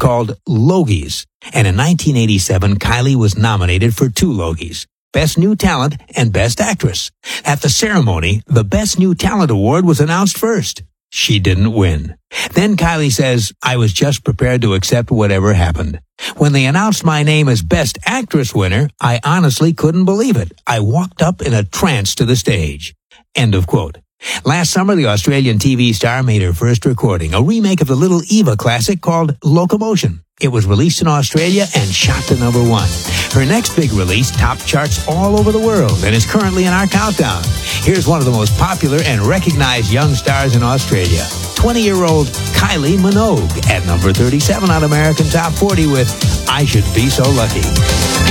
called Logies. And in 1987, Kylie was nominated for 2 Logies, Best New Talent and Best Actress. At the ceremony, the Best New Talent award was announced first. She didn't win. Then Kylie says, "I was just prepared to accept whatever happened. When they announced my name as Best Actress winner, I honestly couldn't believe it. I walked up in a trance to the stage." End of quote. Last summer, the Australian TV star made her first recording, a remake of the Little Eva classic called Locomotion. It was released in Australia and shot to #1. Her next big release topped charts all over the world and is currently in our countdown. Here's one of the most popular and recognized young stars in Australia, 20-year-old Kylie Minogue, at number 37 on American Top 40 with I Should Be So Lucky.